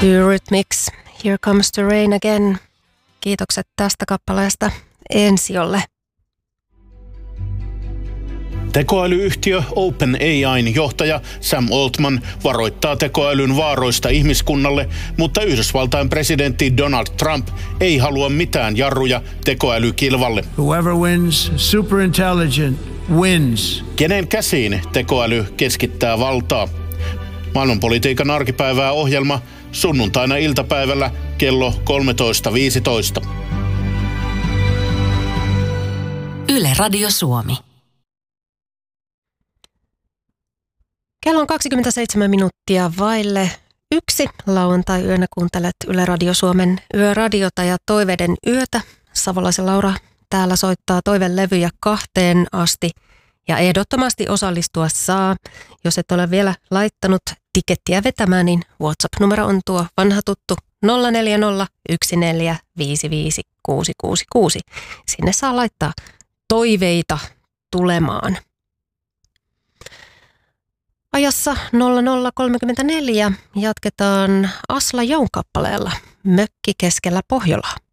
Eurythmics, Here Comes the Rain Again. Kiitokset tästä kappaleesta Ensiolle. Tekoälyyhtiö OpenAIn johtaja Sam Altman varoittaa tekoälyn vaaroista ihmiskunnalle, mutta Yhdysvaltain presidentti Donald Trump ei halua mitään jarruja tekoälykilvalle. Whoever wins, superintelligent wins. Kenen käsiin tekoäly keskittää valtaa? Maailmanpolitiikan arkipäivää ohjelma sunnuntaina iltapäivällä kello 13.15. Yle Radio Suomi. Kello on 27 minuuttia vaille 1. Lauantai-yönä kuuntelet Yle Radio Suomen yöradiota ja toiveiden yötä. Savolaisen Laura täällä soittaa toivelevyjä 2 asti ja ehdottomasti osallistua saa. Jos et ole vielä laittanut tikettiä vetämään, niin WhatsApp-numero on tuo vanha tuttu 0401455666. Sinne saa laittaa toiveita tulemaan. Ajassa 00.34 jatketaan Asla Joun kappaleella Mökki keskellä Pohjolaa.